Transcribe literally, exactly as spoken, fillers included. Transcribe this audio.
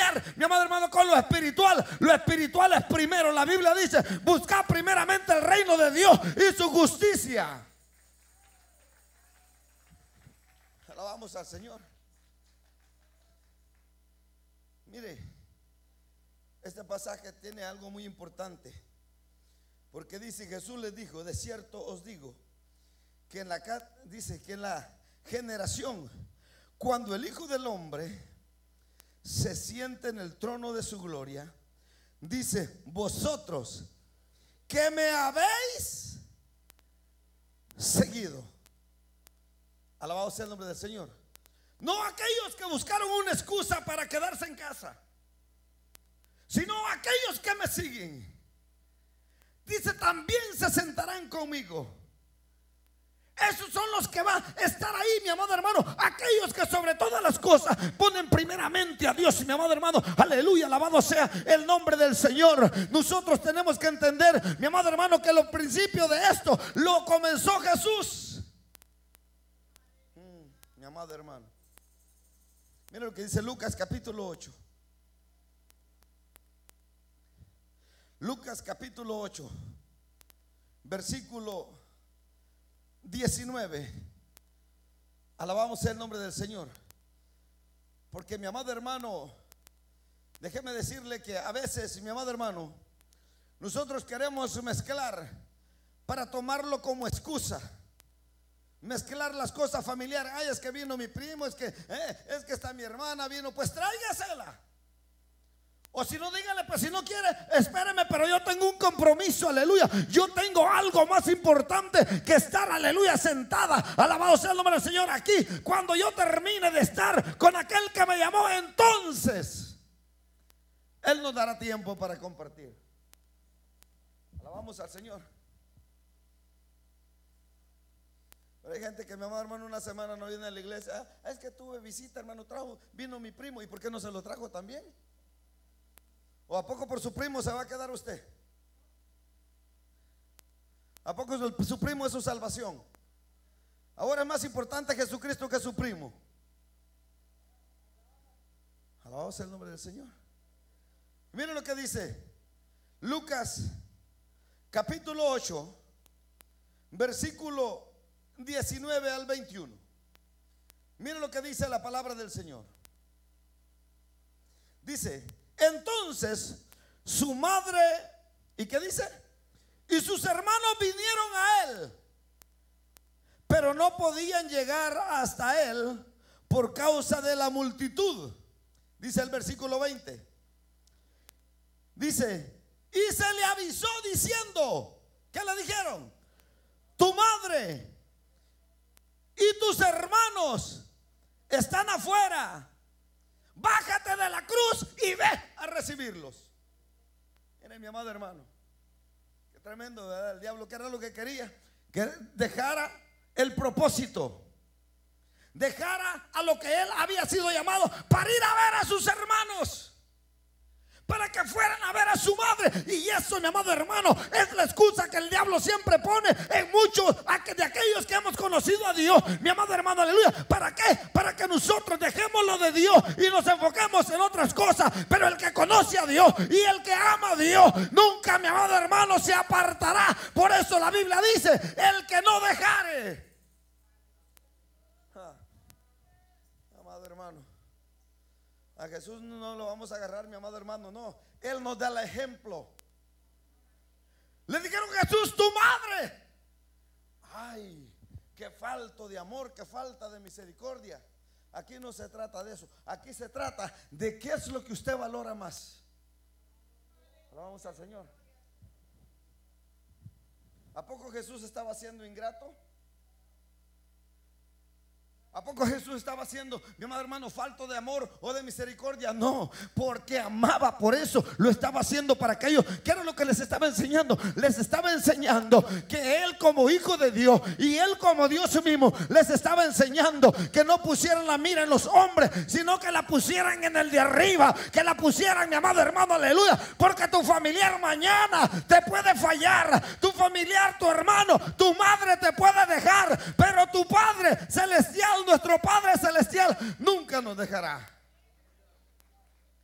pelear, mi amado hermano, con lo espiritual. Lo espiritual es primero. La Biblia dice: buscad primeramente el reino de Dios y su justicia. Alabamos al Señor. Mire, este pasaje tiene algo muy importante, porque dice: Jesús les dijo, de cierto os digo que en la, dice que en la generación cuando el Hijo del Hombre se siente en el trono de su gloria, dice: vosotros que me habéis seguido. Alabado sea el nombre del Señor. No aquellos que buscaron una excusa para quedarse en casa, sino aquellos que me siguen. Dice: también se sentarán conmigo. Esos son los que van a estar ahí, mi amado hermano. Aquellos que sobre todas las cosas ponen primeramente a Dios, mi amado hermano. Aleluya, alabado sea el nombre del Señor. Nosotros tenemos que entender, mi amado hermano, que los principios de esto lo comenzó Jesús. mm, Mi amado hermano, mira lo que dice Lucas capítulo ocho. Lucas capítulo ocho, versículo diecinueve. Alabamos el nombre del Señor. Porque, mi amado hermano, déjeme decirle que a veces, mi amado hermano, nosotros queremos mezclar para tomarlo como excusa. Mezclar las cosas familiares. Ay, es que vino mi primo, es que, eh, es que está mi hermana, vino, pues tráigasela. O si no, dígale: pues si no quiere, espéreme, pero yo tengo un compromiso, aleluya. Yo tengo algo más importante que estar, aleluya, sentada. Alabado sea el nombre del Señor aquí. Cuando yo termine de estar con aquel que me llamó, entonces Él nos dará tiempo para compartir. Alabamos al Señor. Pero hay gente que, mi amado hermano, una semana no viene a la iglesia. Ah, es que tuve visita, hermano, trajo, vino mi primo. ¿Y por qué no se lo trajo también? ¿O a poco por su primo se va a quedar usted? ¿A poco su, su primo es su salvación? Ahora es más importante Jesucristo que su primo. Alabado sea el nombre del Señor. Miren lo que dice Lucas capítulo ocho, versículo diecinueve al veintiuno. Miren lo que dice la palabra del Señor. Dice: entonces su madre, ¿y qué dice? Y sus hermanos vinieron a él, pero no podían llegar hasta él por causa de la multitud. Dice el versículo veinte. Dice: y se le avisó diciendo, ¿qué le dijeron? Tu madre y tus hermanos están afuera. Bájate de la cruz y ve a recibirlos. Mire, mi amado hermano, qué tremendo, ¿verdad? El diablo, ¿qué era lo que quería? Que dejara el propósito, dejara a lo que él había sido llamado para ir a ver a sus hermanos, para que fueran a ver a su madre. Y eso, mi amado hermano, es la excusa que el diablo siempre pone en muchos de aquellos que hemos conocido a Dios. Mi amado hermano, aleluya. ¿Para qué? Para que nosotros dejemos lo de Dios y nos enfoquemos en otras cosas. Pero el que conoce a Dios y el que ama a Dios, nunca, mi amado hermano, se apartará. Por eso la Biblia dice: el que no dejare. Ah, amado hermano, a Jesús no lo vamos a agarrar, mi amado hermano, no. Él nos da el ejemplo. Le dijeron: Jesús, tu madre. Ay, qué falta de amor, qué falta de misericordia. Aquí no se trata de eso. Aquí se trata de qué es lo que usted valora más. Alabamos al Señor. ¿A poco Jesús estaba siendo ingrato? ¿A poco Jesús estaba siendo, mi amado hermano, falto de amor o de misericordia? No, porque amaba. Por eso lo estaba haciendo para aquellos. ¿Qué era lo que les estaba enseñando? Les estaba enseñando que Él, como Hijo de Dios, y Él como Dios mismo, les estaba enseñando que no pusieran la mira en los hombres, sino que la pusieran en el de arriba. Que la pusieran, mi amado hermano, aleluya. Porque tu familiar mañana te puede fallar. Tu familiar, tu hermano, tu madre te puede dejar, pero tu Padre celestial, nuestro Padre celestial, nunca nos dejará.